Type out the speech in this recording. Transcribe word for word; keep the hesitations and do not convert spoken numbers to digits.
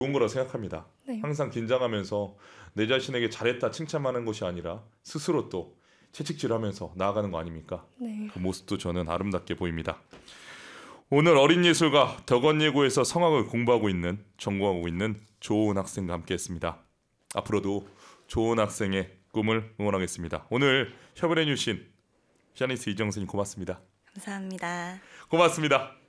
좋은 거라 생각합니다. 네. 항상 긴장하면서 내 자신에게 잘했다 칭찬하는 것이 아니라 스스로 또 채찍질하면서 나아가는 거 아닙니까? 네. 그 모습도 저는 아름답게 보입니다. 오늘 어린예술가 덕원예고에서 성악을 공부하고 있는 전공하고 있는 조은 학생과 함께했습니다. 앞으로도 조은 학생의 꿈을 응원하겠습니다. 오늘 협연해 주신 피아니스트 이정선님 고맙습니다. 감사합니다. 고맙습니다.